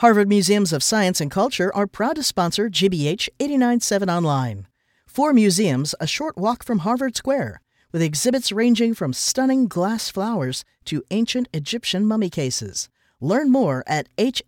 Harvard Museums of Science and Culture are proud to sponsor GBH 89.7 Online. 4 museums a short walk from Harvard Square, with exhibits ranging from stunning glass flowers to ancient Egyptian mummy cases. Learn more at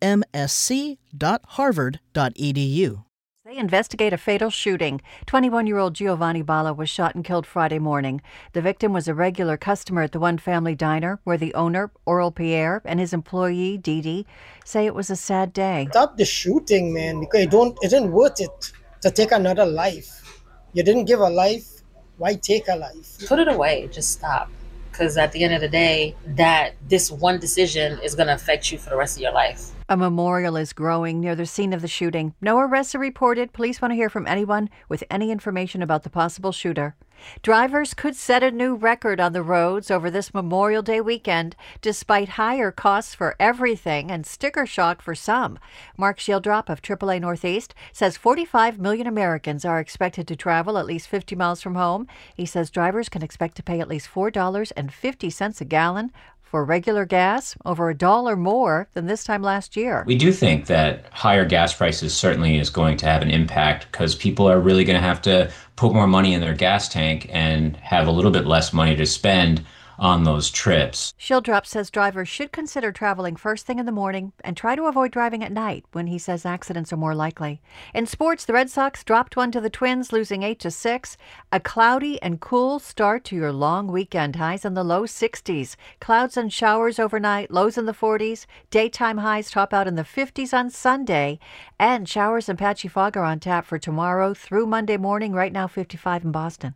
hmsc.harvard.edu. They investigate a fatal shooting. 21-year-old Giovanni Balla was shot and killed Friday morning. The victim was a regular customer at the One Family Diner, where the owner, Oral Pierre, and his employee, Didi, say it was a sad day. Stop the shooting, man, because it isn't worth it to take another life. You didn't give a life, why take a life? Put it away, just stop. Because at the end of the day, this one decision is going to affect you for the rest of your life. A memorial is growing near the scene of the shooting. No arrests are reported. Police want to hear from anyone with any information about the possible shooter. Drivers could set a new record on the roads over this Memorial Day weekend, despite higher costs for everything and sticker shock for some. Mark Shieldrop of AAA Northeast says 45 million Americans are expected to travel at least 50 miles from home. He says drivers can expect to pay at least $4.50 a gallon for regular gas, over $1 more than this time last year. We do think that higher gas prices certainly is going to have an impact because people are really going to have to put more money in their gas tank and have a little bit less money to spend on those trips. Shieldrop says drivers should consider traveling first thing in the morning and try to avoid driving at night when he says accidents are more likely. In sports, the Red Sox dropped one to the Twins, losing 8-6. A cloudy and cool start to your long weekend. Highs in the low 60s. Clouds and showers overnight, lows in the 40s. Daytime highs top out in the 50s on Sunday. And showers and patchy fog are on tap for tomorrow through Monday morning, right now 55 in Boston.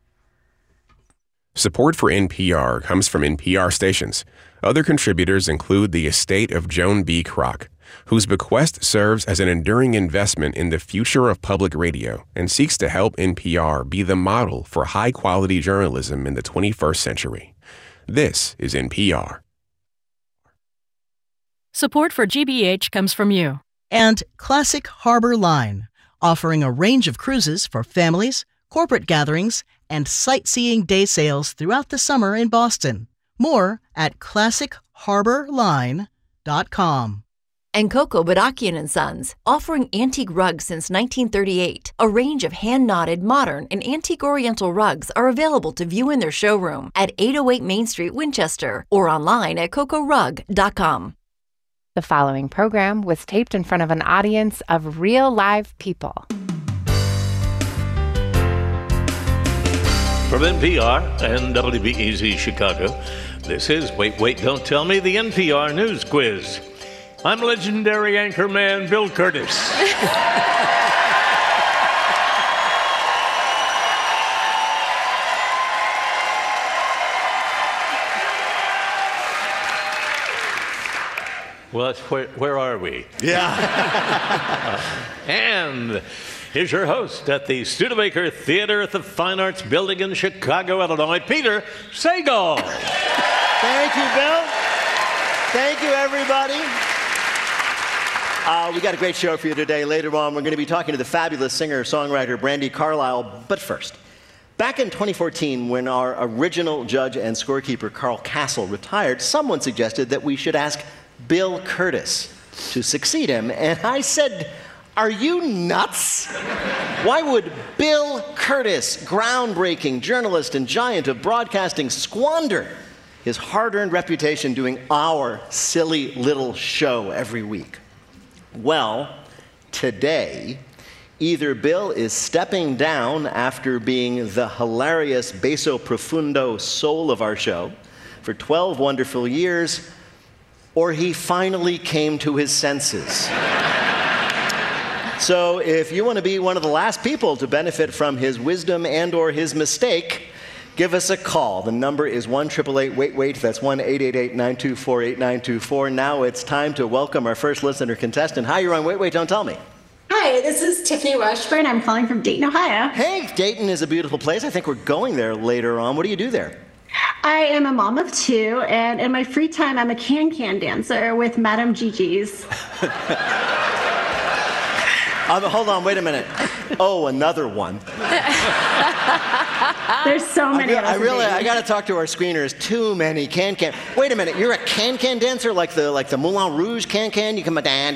Support for NPR comes from NPR stations. Other contributors include the estate of Joan B. Kroc, whose bequest serves as an enduring investment in the future of public radio and seeks to help NPR be the model for high-quality journalism in the 21st century. This is NPR. Support for GBH comes from you. And Classic Harbor Line, offering a range of cruises for families, corporate gatherings, and sightseeing day sails throughout the summer in Boston. More at classicharborline.com. And Coco Badakian & Sons, offering antique rugs since 1938. A range of hand-knotted, modern, and antique oriental rugs are available to view in their showroom at 808 Main Street, Winchester, or online at cocorug.com. The following program was taped in front of an audience of real live people. From NPR and WBEZ Chicago, this is Wait, Don't Tell Me, the NPR News Quiz. I'm legendary anchorman Bill Curtis. Well, where are we? Yeah. And here's your host at the Studebaker Theater at the Fine Arts Building in Chicago, Illinois, Peter Sagal. Thank you, Bill. Thank you, everybody. We got a great show for you today. Later on, we're going to be talking to the fabulous singer-songwriter Brandi Carlile. But first, back in 2014, when our original judge and scorekeeper Carl Castle retired, someone suggested that we should ask Bill Curtis to succeed him. And I said, are you nuts? Why would Bill Curtis, groundbreaking journalist and giant of broadcasting, squander his hard-earned reputation doing our silly little show every week? Well, today, either Bill is stepping down after being the hilarious basso profundo soul of our show for 12 wonderful years, or he finally came to his senses. So if you want to be one of the last people to benefit from his wisdom and or his mistake, give us a call. The number is 1-888-WAIT-WAIT. That's 1-888-924-8924. Now it's time to welcome our first listener contestant. Hi, you're on Wait, Wait, Don't Tell Me. Hi, this is Tiffany Washburn. I'm calling from Dayton, Ohio. Hey, Dayton is a beautiful place. I think we're going there later on. What do you do there? I am a mom of 2, and in my free time, I'm a can-can dancer with Madame Gigi's. Hold on, wait a minute. Oh, another one. There's so many of us. I got to talk to our screeners. Too many can-can. Wait a minute, you're a can-can dancer like the Moulin Rouge can-can? You come dan